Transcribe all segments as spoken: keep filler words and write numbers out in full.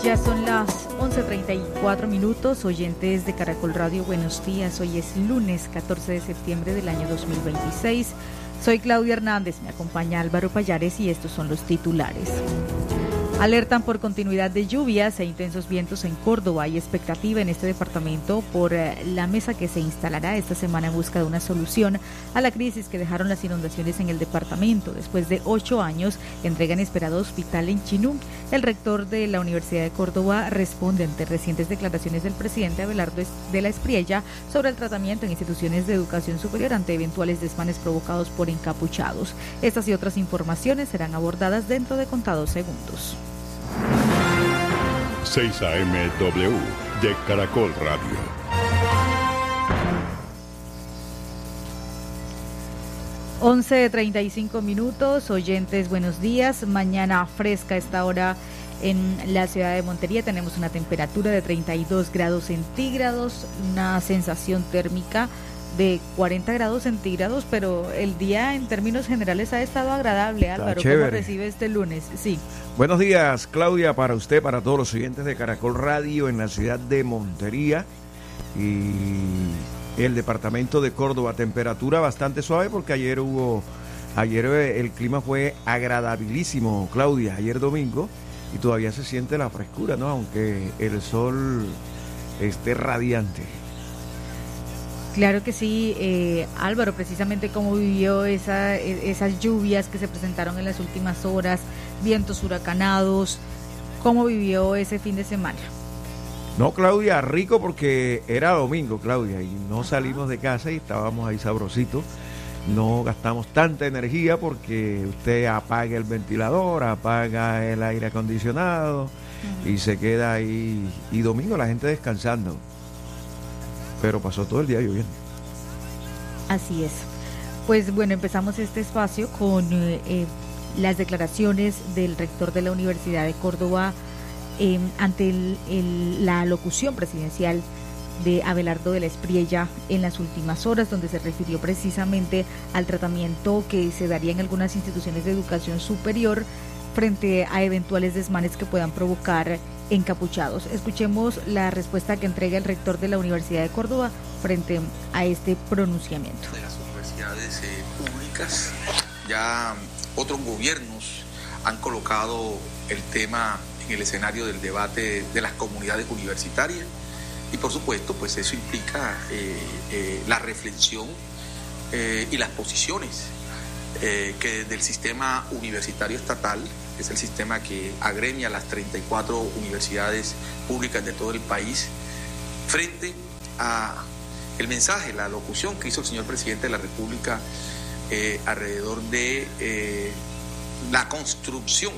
Ya son las once treinta y cuatro minutos, oyentes de Caracol Radio, buenos días. Hoy es lunes catorce de septiembre del año dos mil veintiséis. Soy Claudia Hernández, me acompaña Álvaro Payares y estos son los titulares. Alertan por continuidad de lluvias e intensos vientos en Córdoba. Hay expectativa en este departamento por la mesa que se instalará esta semana en busca de una solución a la crisis que dejaron las inundaciones en el departamento. Después de ocho años, entregan esperado hospital en Chinú. El rector de la Universidad de Córdoba responde ante recientes declaraciones del presidente Abelardo de la Espriella sobre el tratamiento en instituciones de educación superior ante eventuales desmanes provocados por encapuchados. Estas y otras informaciones serán abordadas dentro de contados segundos. seis A M W de Caracol Radio. once treinta y cinco minutos, oyentes, buenos días. Mañana fresca a esta hora en la ciudad de Montería. Tenemos una temperatura de treinta y dos grados centígrados, una sensación térmica de cuarenta grados centígrados, pero el día en términos generales ha estado agradable. Álvaro, ¿cómo recibe este lunes? Sí. Buenos días, Claudia, para usted, para todos los oyentes de Caracol Radio en la ciudad de Montería y el departamento de Córdoba. Temperatura bastante suave porque ayer hubo, ayer el clima fue agradabilísimo, Claudia, ayer domingo, y todavía se siente la frescura, ¿no? Aunque el sol esté radiante. Claro que sí, eh, Álvaro, precisamente cómo vivió esa, esas lluvias que se presentaron en las últimas horas, vientos huracanados, ¿cómo vivió ese fin de semana? No, Claudia, rico porque era domingo, Claudia, y no salimos de casa y estábamos ahí sabrositos. No gastamos tanta energía porque usted apaga el ventilador, apaga el aire acondicionado uh-huh. y se queda ahí. Y domingo la gente descansando. Pero pasó todo el día lloviendo. Así es. Pues bueno, empezamos este espacio con eh, las declaraciones del rector de la Universidad de Córdoba eh, ante el, el, la locución presidencial de Abelardo de la Espriella en las últimas horas, donde se refirió precisamente al tratamiento que se daría en algunas instituciones de educación superior frente a eventuales desmanes que puedan provocar encapuchados. Escuchemos la respuesta que entrega el rector de la Universidad de Córdoba frente a este pronunciamiento. De las universidades eh, públicas, ya otros gobiernos han colocado el tema en el escenario del debate de las comunidades universitarias y por supuesto pues eso implica eh, eh, la reflexión eh, y las posiciones eh, que del sistema universitario estatal, que es el sistema que agremia las treinta y cuatro universidades públicas de todo el país, frente a el mensaje, la locución que hizo el señor presidente de la República eh, alrededor de eh, la construcción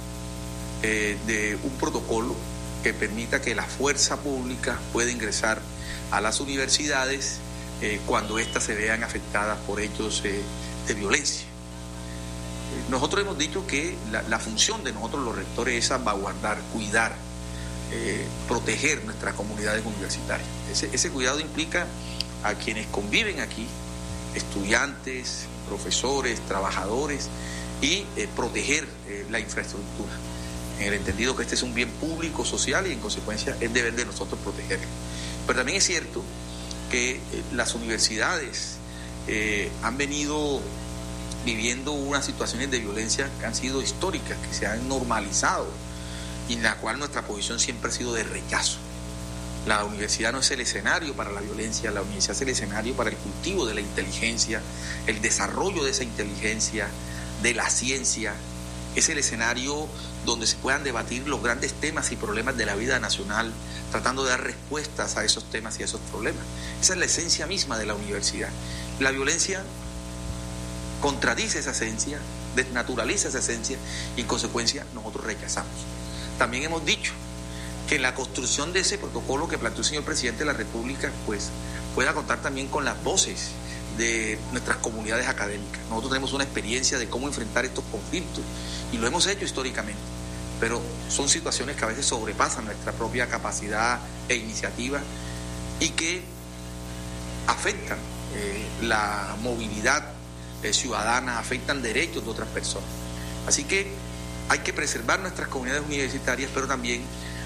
eh, de un protocolo que permita que la fuerza pública pueda ingresar a las universidades eh, cuando éstas se vean afectadas por hechos eh, de violencia. Nosotros hemos dicho que la, la función de nosotros los rectores es salvaguardar, cuidar, eh, proteger nuestras comunidades universitarias. Ese, ese cuidado implica a quienes conviven aquí, estudiantes, profesores, trabajadores, y eh, proteger eh, la infraestructura, en el entendido que este es un bien público, social, y en consecuencia es deber de nosotros protegerlo. Pero también es cierto que eh, las universidades eh, han venido viviendo unas situaciones de violencia que han sido históricas, que se han normalizado y en la cual nuestra posición siempre ha sido de rechazo. La universidad no es el escenario para la violencia, la universidad es el escenario para el cultivo de la inteligencia, el desarrollo de esa inteligencia, de la ciencia, es el escenario donde se puedan debatir los grandes temas y problemas de la vida nacional, tratando de dar respuestas a esos temas y a esos problemas. Esa es la esencia misma de la universidad. La violencia contradice esa esencia, desnaturaliza esa esencia y en consecuencia nosotros rechazamos. También hemos dicho que la construcción de ese protocolo que planteó el señor presidente de la República pues pueda contar también con las voces de nuestras comunidades académicas. Nosotros tenemos una experiencia de cómo enfrentar estos conflictos y lo hemos hecho históricamente, pero son situaciones que a veces sobrepasan nuestra propia capacidad e iniciativa y que afectan eh, la movilidad eh, ciudadana, afectan derechos de otras personas. Así que hay que preservar nuestras comunidades universitarias, pero también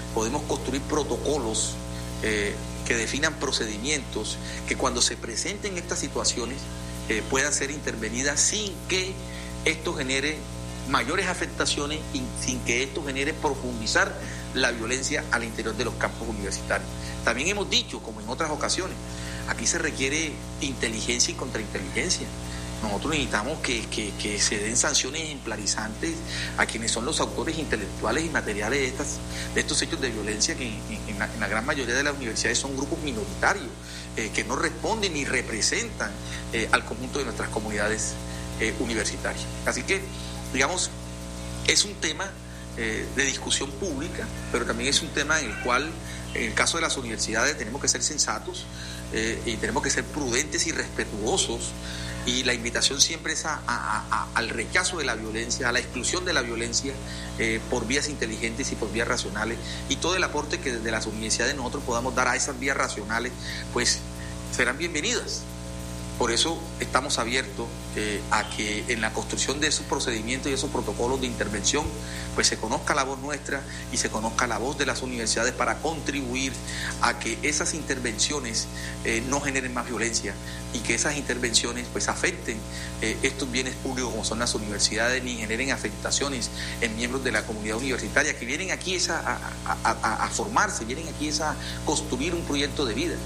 podemos construir protocolos eh, que definan procedimientos que cuando se presenten estas situaciones eh, puedan ser intervenidas sin que esto genere mayores afectaciones y sin que esto genere profundizar la violencia al interior de los campos universitarios. También hemos dicho, como en otras ocasiones, aquí se requiere inteligencia y contrainteligencia. Nosotros necesitamos que, que, que se den sanciones ejemplarizantes a quienes son los autores intelectuales y materiales de, estas, de estos hechos de violencia que en, en, la, en la gran mayoría de las universidades son grupos minoritarios eh, que no responden ni representan eh, al conjunto de nuestras comunidades eh, universitarias. Así que, digamos, es un tema eh, de discusión pública, pero también es un tema en el cual, en el caso de las universidades, tenemos que ser sensatos eh, y tenemos que ser prudentes y respetuosos. Y la invitación siempre es a, a, a, al rechazo de la violencia, a la exclusión de la violencia eh, por vías inteligentes y por vías racionales. Y todo el aporte que desde las universidades nosotros podamos dar a esas vías racionales, pues serán bienvenidas. Por eso estamos abiertos eh, a que en la construcción de esos procedimientos y esos protocolos de intervención, pues se conozca la voz nuestra y se conozca la voz de las universidades para contribuir a que esas intervenciones eh, no generen más violencia y que esas intervenciones pues afecten eh, estos bienes públicos como son las universidades, ni generen afectaciones en miembros de la comunidad universitaria que vienen aquí esa, a, a, a, a formarse, vienen aquí esa, a construir un proyecto de vida.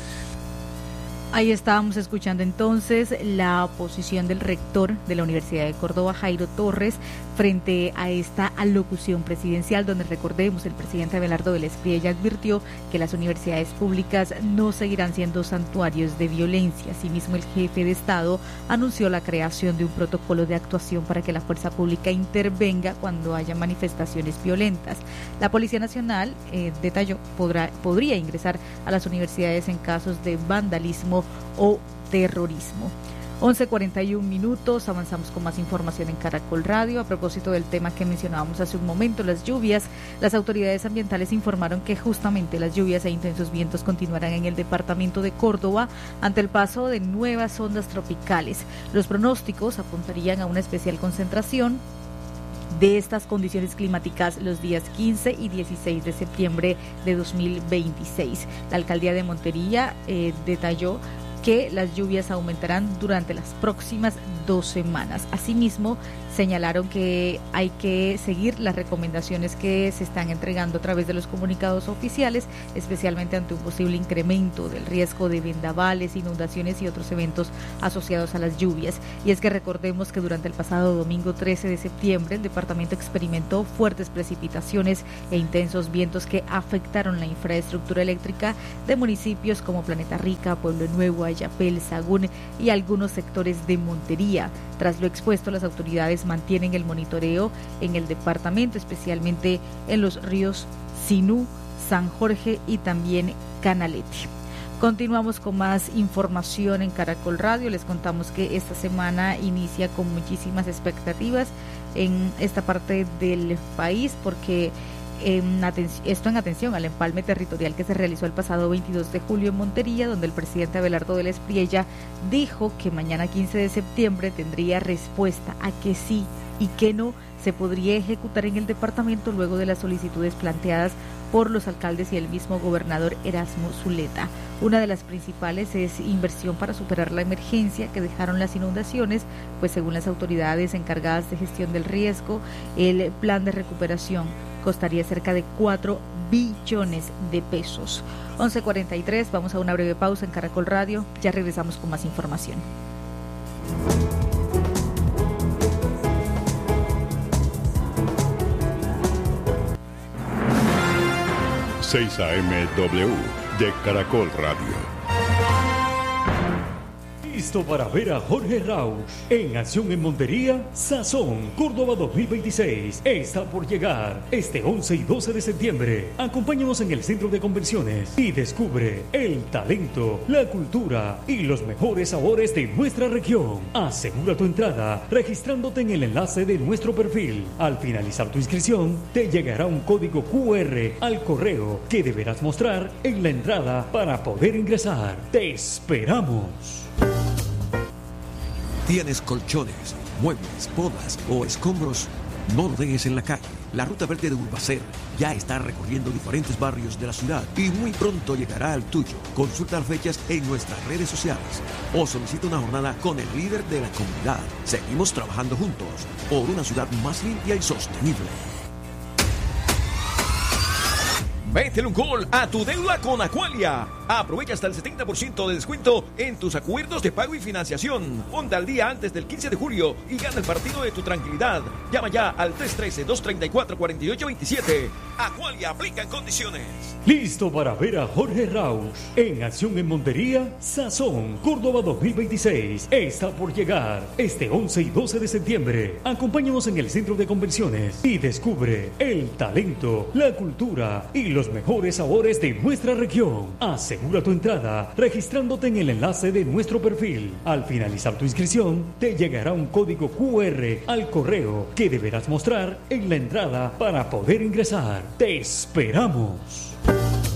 Ahí estábamos escuchando entonces la posición del rector de la Universidad de Córdoba, Jairo Torres, frente a esta alocución presidencial, donde, recordemos, el presidente Abelardo Vélez Priella advirtió que las universidades públicas no seguirán siendo santuarios de violencia. Asimismo, el jefe de Estado anunció la creación de un protocolo de actuación para que la fuerza pública intervenga cuando haya manifestaciones violentas. La Policía Nacional, eh, detalló, podrá, podría ingresar a las universidades en casos de vandalismo o terrorismo. once cuarenta y un minutos, avanzamos con más información en Caracol Radio. A propósito del tema que mencionábamos hace un momento, las lluvias, las autoridades ambientales informaron que justamente las lluvias e intensos vientos continuarán en el departamento de Córdoba ante el paso de nuevas ondas tropicales. Los pronósticos apuntarían a una especial concentración de estas condiciones climáticas los días quince y dieciséis de septiembre de dos mil veintiséis. La alcaldía de Montería eh, detalló que las lluvias aumentarán durante las próximas dos semanas. Asimismo, señalaron que hay que seguir las recomendaciones que se están entregando a través de los comunicados oficiales, especialmente ante un posible incremento del riesgo de vendavales, inundaciones y otros eventos asociados a las lluvias. Y es que recordemos que durante el pasado domingo trece de septiembre, el departamento experimentó fuertes precipitaciones e intensos vientos que afectaron la infraestructura eléctrica de municipios como Planeta Rica, Pueblo Nuevo, Ayapel, Sagún y algunos sectores de Montería. Tras lo expuesto, las autoridades mantienen el monitoreo en el departamento, especialmente en los ríos Sinú, San Jorge y también Canalete. Continuamos con más información en Caracol Radio. Les contamos que esta semana inicia con muchísimas expectativas en esta parte del país porque En atención, esto en atención al empalme territorial que se realizó el pasado veintidós de julio en Montería, donde el presidente Abelardo Vélez Priella dijo que mañana quince de septiembre tendría respuesta a que sí y que no se podría ejecutar en el departamento luego de las solicitudes planteadas por los alcaldes y el mismo gobernador Erasmo Zuleta. Una de las principales es inversión para superar la emergencia que dejaron las inundaciones, pues según las autoridades encargadas de gestión del riesgo, el plan de recuperación costaría cerca de cuatro billones de pesos. once cuarenta y tres, vamos a una breve pausa en Caracol Radio, ya regresamos con más información. seis A M W de Caracol Radio. Listo para ver a Jorge Rauch en acción en Montería. Sazón Córdoba dos mil veintiséis está por llegar este once y doce de septiembre. Acompáñanos en el centro de convenciones y descubre el talento, la cultura y los mejores sabores de nuestra región. Asegura tu entrada registrándote en el enlace de nuestro perfil. Al finalizar tu inscripción te llegará un código cu erre al correo que deberás mostrar en la entrada para poder ingresar. Te esperamos. ¿Tienes colchones, muebles, podas o escombros? No lo dejes en la calle. La Ruta Verde de Urbacer ya está recorriendo diferentes barrios de la ciudad y muy pronto llegará al tuyo. Consulta las fechas en nuestras redes sociales o solicita una jornada con el líder de la comunidad. Seguimos trabajando juntos por una ciudad más limpia y sostenible. Métele un gol a tu deuda con Aqualia. Aprovecha hasta el setenta por ciento de descuento en tus acuerdos de pago y financiación. Ponte al día antes del quince de julio y gana el partido de tu tranquilidad. Llama ya al tres uno tres, dos tres cuatro, cuatro ocho dos siete. Aqualia, aplica en condiciones. Listo para ver a Jorge Rauch en acción en Montería. Sazón Córdoba dos mil veintiséis está por llegar este once y doce de septiembre. Acompáñanos en el centro de convenciones y descubre el talento, la cultura y los mejores sabores de nuestra región. Asegura tu entrada registrándote en el enlace de nuestro perfil. Al finalizar tu inscripción, te llegará un código cu erre al correo que deberás mostrar en la entrada para poder ingresar. ¡Te esperamos!